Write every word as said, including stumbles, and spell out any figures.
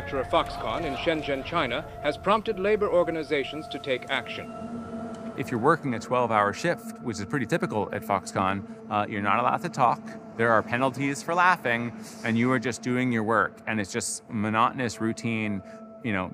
manufacturer Foxconn in Shenzhen, China, has prompted labor organizations to take action. If you're working a twelve-hour shift, which is pretty typical at Foxconn, uh, you're not allowed to talk. There are penalties for laughing, and you are just doing your work. And it's just monotonous, routine, you know,